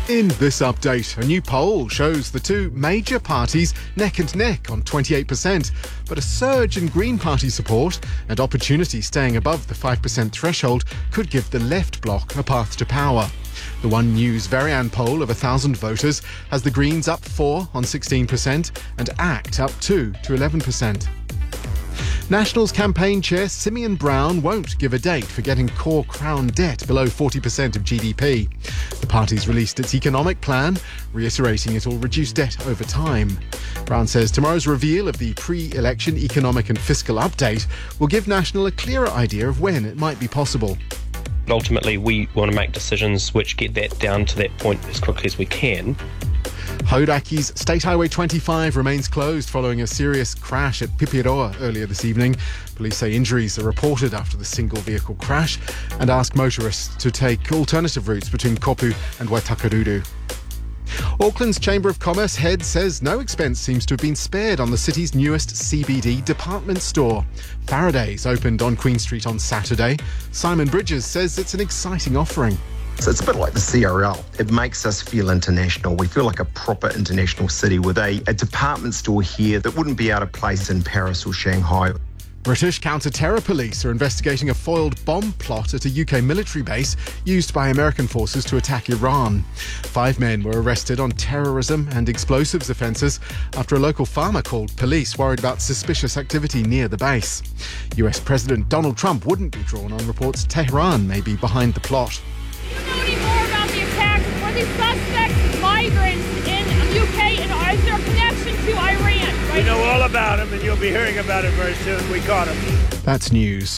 In this update, a new poll shows the two major parties neck and neck on 28%, but a surge in Green Party support and Opportunity staying above the 5% threshold could give the left bloc a path to power. The One News Varian poll of 1,000 voters has the Greens up 4 on 16% and ACT up 2 to 11%. Nationals campaign chair Simeon Brown won't give a date for getting core Crown debt below 40% of GDP. The party's released its economic plan, reiterating it will reduce debt over time. Brown says tomorrow's reveal of the pre-election economic and fiscal update will give National a clearer idea of when it might be possible. Ultimately, we want to make decisions which get that down to that point as quickly as we can. Haudaki's State Highway 25 remains closed following a serious crash at Pipiroa earlier this evening. Police say injuries are reported after the single vehicle crash and ask motorists to take alternative routes between Kopu and Waitakarudu. Auckland's Chamber of Commerce head says no expense seems to have been spared on the city's newest CBD department store. Faraday's opened on Queen Street on Saturday. Simon Bridges says it's an exciting offering. So it's a bit like the CRL. It makes us feel international. We feel like a proper international city with a department store here that wouldn't be out of place in Paris or Shanghai. British counter-terror police are investigating a foiled bomb plot at a UK military base used by American forces to attack Iran. 5 men were arrested on terrorism and explosives offences after a local farmer called police worried about suspicious activity near the base. US President Donald Trump wouldn't be drawn on reports Tehran may be behind the plot. Do you know any more about the attacks? Were these suspects migrants in the UK, and is there a connection to Iran? We know all about them, and you'll be hearing about it very soon. We caught them. That's news.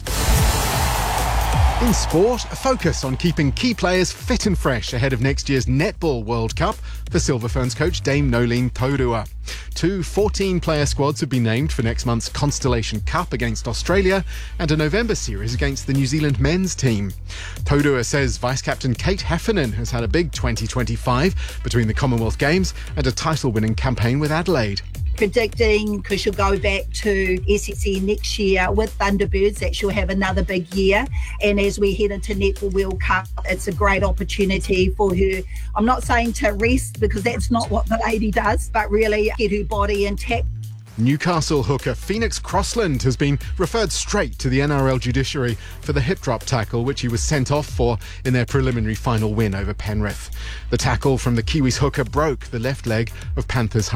In sport, a focus on keeping key players fit and fresh ahead of next year's Netball World Cup for Silver Ferns coach Dame Nolene Taurua. 2 14-player squads have been named for next month's Constellation Cup against Australia and a November series against the New Zealand men's team. Taurua says Vice-Captain Kate Heffernan has had a big 2025 between the Commonwealth Games and a title-winning campaign with Adelaide. Predicting, because she'll go back to SSE next year with Thunderbirds, that she'll have another big year. And as we head into Netball World Cup, it's a great opportunity for her. I'm not saying to rest, because that's not what the lady does, but really get her body intact. Newcastle hooker Phoenix Crossland has been referred straight to the NRL judiciary for the hip drop tackle which he was sent off for in their preliminary final win over Penrith. The tackle from the Kiwis hooker broke the left leg of Panthers